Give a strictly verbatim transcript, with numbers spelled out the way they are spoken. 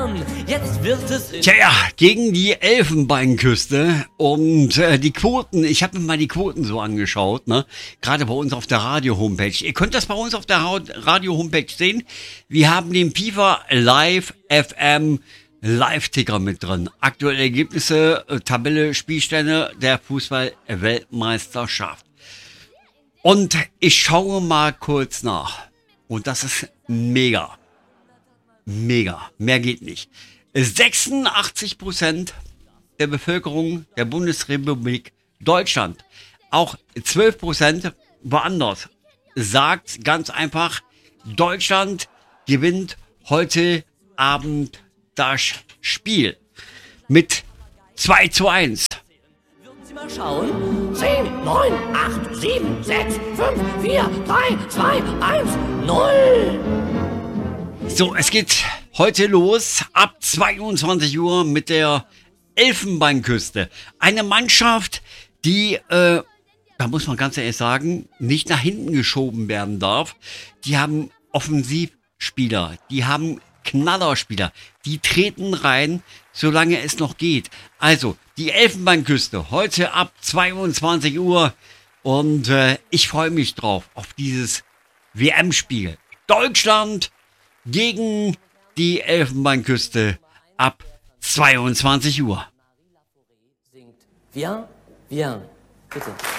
Stern. Jetzt wird es... Tja, ja, gegen die Elfenbeinküste und äh, die Quoten, ich habe mir mal die Quoten so angeschaut, ne? Gerade bei uns auf der Radio-Homepage. Ihr könnt das bei uns auf der Radio-Homepage sehen. Wir haben den FIFA Live F M Live-Ticker mit drin. Aktuelle Ergebnisse, äh, Tabelle, Spielstände der Fußball-Weltmeisterschaft. Und ich schaue mal kurz nach. Und das ist mega. Mega. Mehr geht nicht. sechsundachtzig Prozent der Bevölkerung der Bundesrepublik Deutschland, auch zwölf Prozent woanders, sagt ganz einfach, Deutschland gewinnt heute Abend das Spiel mit zwei zu eins. Würden Sie mal schauen? zehn, neun, acht, sieben, sechs, fünf, vier, drei, zwei, eins, null. So, es geht heute los ab zweiundzwanzig Uhr mit der Elfenbeinküste. Eine Mannschaft, die, äh, da muss man ganz ehrlich sagen, nicht nach hinten geschoben werden darf. Die haben Offensivspieler, die haben Knallerspieler, die treten rein, solange es noch geht. Also, die Elfenbeinküste, heute ab zweiundzwanzig Uhr. Und äh, ich freue mich drauf, auf dieses W M-Spiel. Deutschland gegen die Elfenbeinküste ab zweiundzwanzig Uhr. Singt Viens, viens, bitte.